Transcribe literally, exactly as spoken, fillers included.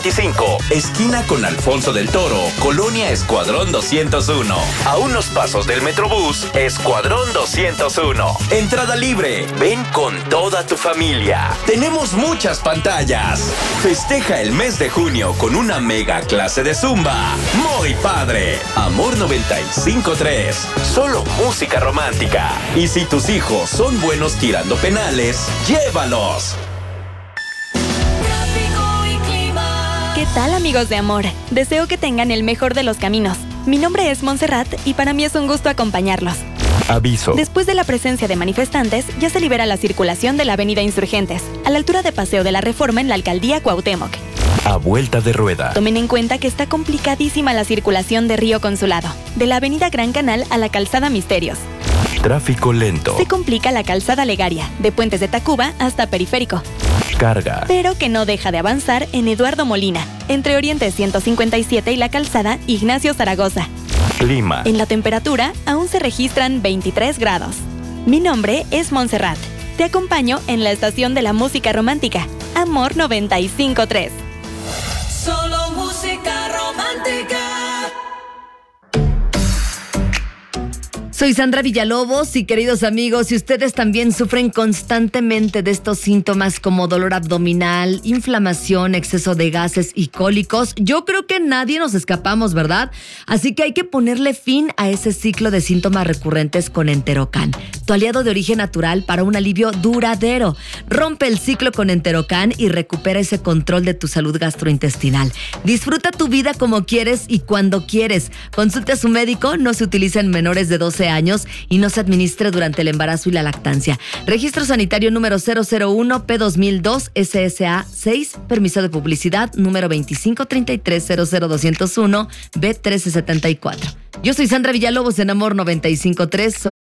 veinticinco, esquina con Alfonso del Toro, Colonia Escuadrón doscientos uno. A unos pasos del Metrobús, Escuadrón doscientos uno. Entrada libre, ven con toda tu familia. Tenemos muchas pantallas. Festeja el mes de junio con una mega clase de Zumba. Muy padre. Amor noventa y cinco punto tres. Solo música romántica. Y si tus hijos son buenos tirando penales, llévalos. ¿Qué tal, amigos de Amor? Deseo que tengan el mejor de los caminos. Mi nombre es Montserrat y para mí es un gusto acompañarlos. Aviso. Después de la presencia de manifestantes, ya se libera la circulación de la avenida Insurgentes, a la altura de Paseo de la Reforma en la alcaldía Cuauhtémoc. A vuelta de rueda. Tomen en cuenta que está complicadísima la circulación de Río Consulado, de la avenida Gran Canal a la calzada Misterios. Tráfico lento. Se complica la calzada Legaria, de Puentes de Tacuba hasta Periférico. Carga. Pero que no deja de avanzar en Eduardo Molina, entre Oriente ciento cincuenta y siete y la calzada Ignacio Zaragoza. Clima. En la temperatura aún se registran veintitrés grados. Mi nombre es Montserrat. Te acompaño en la estación de la música romántica, Amor noventa y cinco punto tres. Solo música romántica. Soy Sandra Villalobos y queridos amigos, si ustedes también sufren constantemente de estos síntomas como dolor abdominal, inflamación, exceso de gases y cólicos, yo creo que nadie nos escapamos, ¿verdad? Así que hay que ponerle fin a ese ciclo de síntomas recurrentes con Enterocan, tu aliado de origen natural para un alivio duradero. Rompe el ciclo con Enterocan y recupera ese control de tu salud gastrointestinal. Disfruta tu vida como quieres y cuando quieres. Consulte a su médico, no se utiliza en menores de doce años y no se administre durante el embarazo y la lactancia. Registro sanitario número cero cero uno P dos mil dos S S A seis, permiso de publicidad número veinticinco treinta y tres cero cero doscientos uno B trece setenta y cuatro. Yo soy Sandra Villalobos en Amor noventa y cinco punto tres.